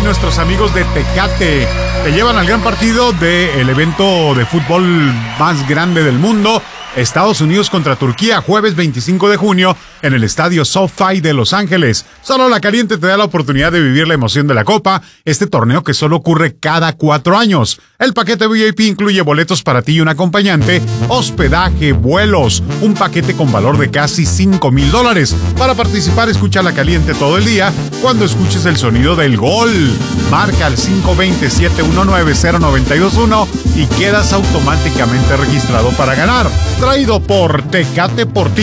nuestros amigos de Tecate. Te llevan al gran partido del evento de fútbol más grande del mundo, Estados Unidos contra Turquía, jueves 25 de junio, en el estadio SoFi de Los Ángeles. Solo La Caliente te da la oportunidad de vivir la emoción de la Copa, este torneo que solo ocurre cada 4 años. El paquete VIP incluye boletos para ti y un acompañante, hospedaje, vuelos, un paquete con valor de casi $5,000. Para participar, escucha La Caliente todo el día cuando escuches el sonido del gol. Marca al 520-719-0921 y quedas automáticamente registrado para ganar. Traído por Tecate por ti.